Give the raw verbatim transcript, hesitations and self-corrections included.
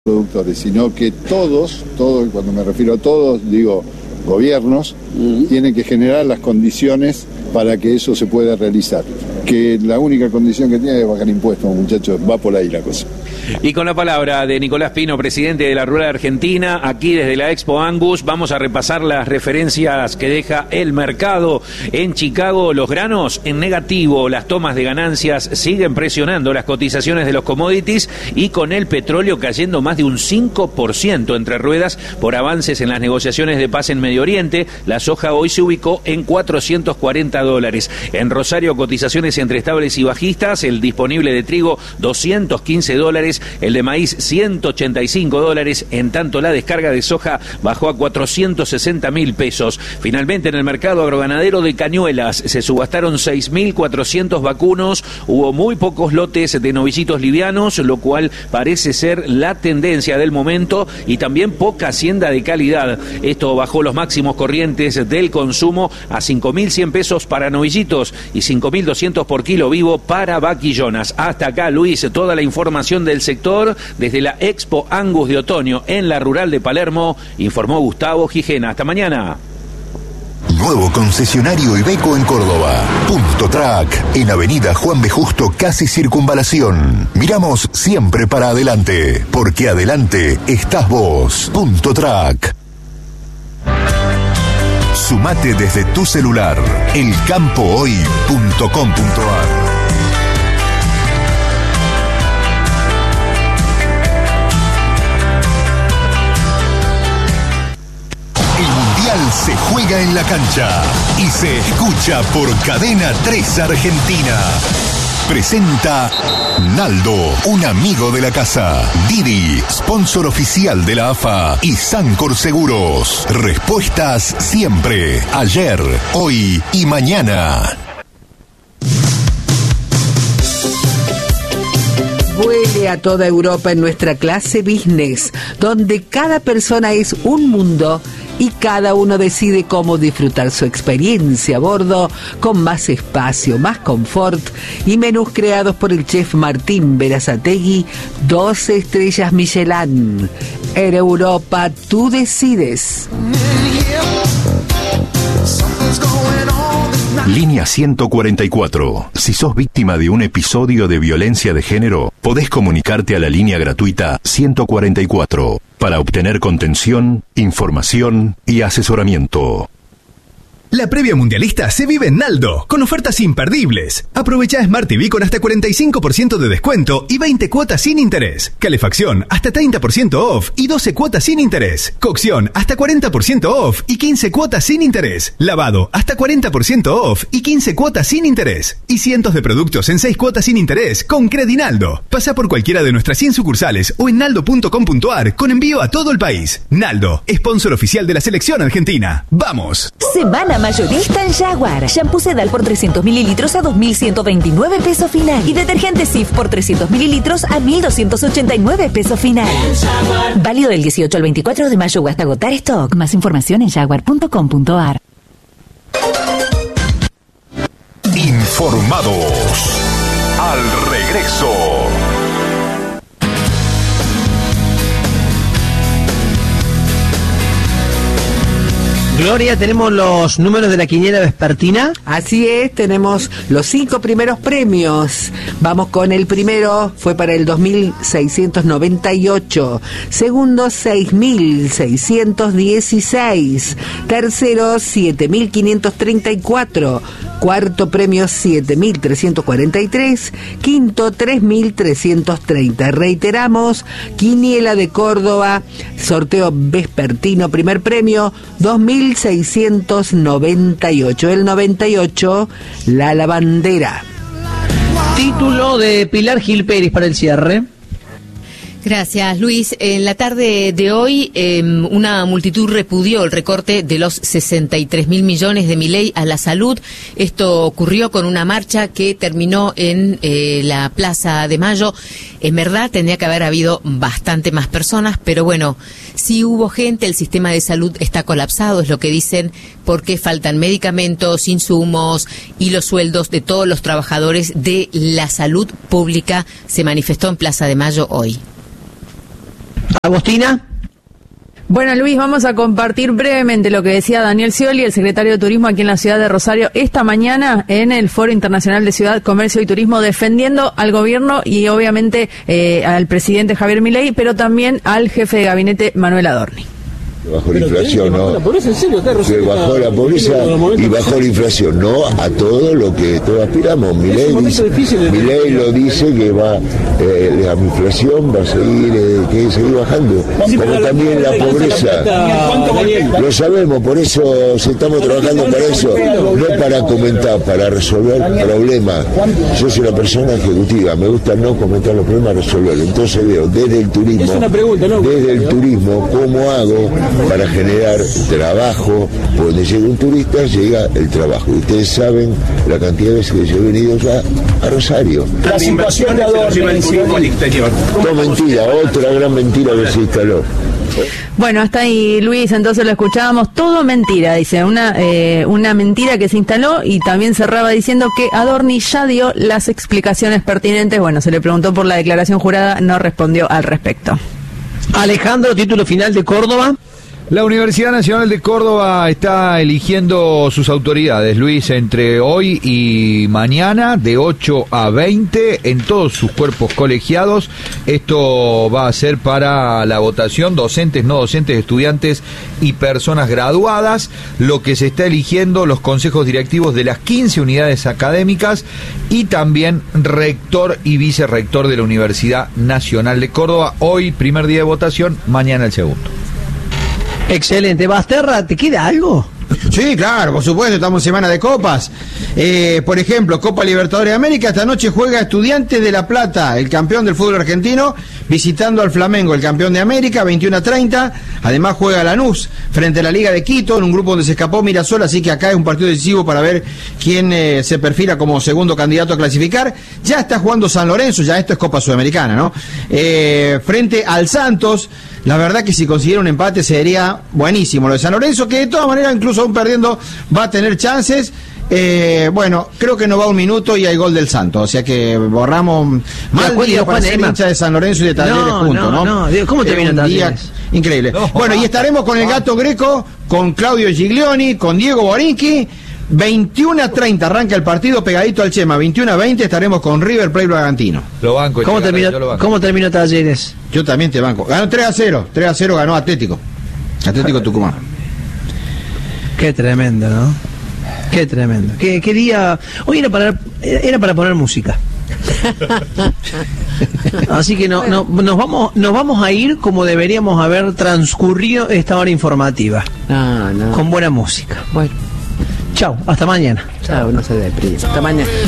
productores, sino que todos, todos, cuando me refiero a todos, digo gobiernos, uh-huh. tienen que generar las condiciones para que eso se pueda realizar. Que la única condición que tiene es bajar impuestos, muchachos, va por ahí la cosa. Y con la palabra de Nicolás Pino, presidente de la Rural Argentina, aquí desde la Expo Angus, vamos a repasar las referencias que deja el mercado. En Chicago, los granos en negativo, las tomas de ganancias siguen presionando las cotizaciones de los commodities y con el petróleo cayendo más de un cinco por ciento entre ruedas por avances en las negociaciones de paz en Medio Oriente. La soja hoy se ubicó en cuatrocientos cuarenta dólares. En Rosario, cotizaciones entre estables y bajistas, el disponible de trigo doscientos quince dólares, el de maíz ciento ochenta y cinco dólares, en tanto la descarga de soja bajó a cuatrocientos sesenta mil pesos. Finalmente, en el mercado agroganadero de Cañuelas se subastaron seis mil cuatrocientos vacunos, hubo muy pocos lotes de novillitos livianos, lo cual parece ser la tendencia del momento, y también poca hacienda de calidad. Esto bajó los máximos corrientes del consumo a cinco mil cien pesos para novillitos y cinco mil doscientos por kilo vivo para vaquillonas. Hasta acá, Luis, toda la información del sector desde la Expo Angus de otoño en la Rural de Palermo, informó Gustavo Gijena. Hasta mañana. Nuevo concesionario Iveco en Córdoba. Punto Track, en Avenida Juan B. Justo, casi Circunvalación. Miramos siempre para adelante, porque adelante estás vos. Punto Track. Sumate desde tu celular, el campo hoy punto com punto ar. Se juega en la cancha y se escucha por Cadena tres Argentina. Presenta Naldo, un amigo de la casa. Didi, sponsor oficial de la A F A. Y Sancor Seguros. Respuestas siempre. Ayer, hoy y mañana. Vuele a toda Europa en nuestra clase business, donde cada persona es un mundo y cada uno decide cómo disfrutar su experiencia a bordo, con más espacio, más confort y menús creados por el chef Martín Berazategui, doce estrellas Michelin. En Europa tú decides. Línea ciento cuarenta y cuatro. Si sos víctima de un episodio de violencia de género, podés comunicarte a la línea gratuita ciento cuarenta y cuatro para obtener contención, información y asesoramiento. La previa mundialista se vive en Naldo, con ofertas imperdibles. Aprovecha Smart T V con hasta cuarenta y cinco por ciento de descuento y veinte cuotas sin interés. Calefacción hasta treinta por ciento off y doce cuotas sin interés. Cocción hasta cuarenta por ciento off y quince cuotas sin interés. Lavado hasta cuarenta por ciento off y quince cuotas sin interés. Y cientos de productos en seis cuotas sin interés con Credinaldo. Pasa por cualquiera de nuestras cien sucursales o en naldo punto com punto ar con envío a todo el país. Naldo, sponsor oficial de la selección argentina. ¡Vamos! Semana mayorista en Jaguar. Shampoo Sedal por trescientos mililitros a dos mil ciento veintinueve pesos final. Y detergente Cif por trescientos mililitros a mil doscientos ochenta y nueve pesos final. Válido del dieciocho al veinticuatro de mayo o hasta agotar stock. Más información en jaguar punto com punto ar. Informados. Al regreso. Gloria, ¿tenemos los números de la quiniela vespertina? Así es, tenemos los cinco primeros premios. Vamos con el primero, fue para el dos mil seiscientos noventa y ocho. Segundo, seis mil seiscientos dieciséis. Tercero, siete mil quinientos treinta y cuatro. Cuarto premio, siete mil trescientos cuarenta y tres. Quinto, tres mil trescientos treinta. Reiteramos, Quiniela de Córdoba, sorteo vespertino, primer premio, dos mil seiscientos noventa y ocho. El noventa y ocho, La Lavandera. Título de Pilar Gil Pérez para el cierre. Gracias, Luis. En la tarde de hoy, eh, una multitud repudió el recorte de los sesenta y tres mil millones de Milei a la salud. Esto ocurrió con una marcha que terminó en eh, la Plaza de Mayo. En verdad, tendría que haber habido bastante más personas, pero bueno, sí hubo gente, el sistema de salud está colapsado, es lo que dicen, porque faltan medicamentos, insumos y los sueldos de todos los trabajadores de la salud pública. Se manifestó en Plaza de Mayo hoy. Agostina. Bueno, Luis, vamos a compartir brevemente lo que decía Daniel Scioli, el secretario de Turismo aquí en la ciudad de Rosario, esta mañana en el Foro Internacional de Ciudad, Comercio y Turismo, defendiendo al gobierno y obviamente eh, al presidente Javier Milei, pero también al jefe de gabinete Manuel Adorni. Bajó la inflación, ¿no? Que bajó la pobreza y bajó la inflación, no a todo lo que todos aspiramos. Milei dice, Milei lo dice que va, eh, la inflación va a seguir, eh, que seguir bajando, como también la pobreza. Lo sabemos, por eso si estamos trabajando para eso, no para comentar, para resolver problemas. Yo soy una persona ejecutiva, me gusta no comentar los problemas, resolverlos. Entonces veo desde el turismo, desde el turismo, cómo hago para generar trabajo. Donde llega un turista, llega el trabajo. Y ustedes saben la cantidad de veces que yo he venido ya a Rosario. La situación de Adorni. No, mentira, otra gran mentira que se instaló. Bueno, hasta ahí, Luis, entonces lo escuchábamos, todo mentira, dice, una eh, una mentira que se instaló, y también cerraba diciendo que Adorni ya dio las explicaciones pertinentes. Bueno, se le preguntó por la declaración jurada, no respondió al respecto. Alejandro, título final de Córdoba. La Universidad Nacional de Córdoba está eligiendo sus autoridades, Luis, entre hoy y mañana, de ocho a veinte, en todos sus cuerpos colegiados. Esto va a ser para la votación, docentes, no docentes, estudiantes y personas graduadas. Lo que se está eligiendo, los consejos directivos de las quince unidades académicas y también rector y vicerrector de la Universidad Nacional de Córdoba. Hoy, primer día de votación, mañana el segundo. Excelente. Basterra, ¿te queda algo? Sí, claro, por supuesto, estamos en semana de copas. Eh, por ejemplo, Copa Libertadores de América, esta noche juega Estudiantes de La Plata, el campeón del fútbol argentino, visitando al Flamengo, el campeón de América, veintiuno a treinta. Además juega Lanús frente a la Liga de Quito, en un grupo donde se escapó Mirasol, así que acá es un partido decisivo para ver quién eh, se perfila como segundo candidato a clasificar. Ya está jugando San Lorenzo, ya esto es Copa Sudamericana, ¿no? Eh, frente al Santos. La verdad que si consiguiera un empate sería buenísimo lo de San Lorenzo, que de todas maneras, incluso aún perdiendo, va a tener chances. Eh, bueno, creo que no va un minuto y hay gol del Santos, o sea que borramos mal día para ser hincha de San Lorenzo y de Talleres no, juntos, ¿no? No, no, ¿cómo termina Talleres? Increíble. No, bueno, y estaremos con el Gato Greco, con Claudio Giglioni, con Diego Borinqui. veintiuno a treinta arranca el partido pegadito al Chema, veintiuno a veinte estaremos con River Plate Bragantino. Lo banco. ¿Cómo terminó, ¿Cómo terminó Talleres? Yo también te banco. Ganó tres a cero, tres a cero ganó Atlético. Atlético Tucumán. Qué tremendo, ¿no? Qué tremendo. Qué, qué día. Hoy era para era para poner música. Así que no, no, nos vamos nos vamos a ir como deberíamos haber transcurrido esta hora informativa. No, no. Con buena música. Bueno. Chau, hasta mañana. Chau, no se deprisa. Hasta mañana.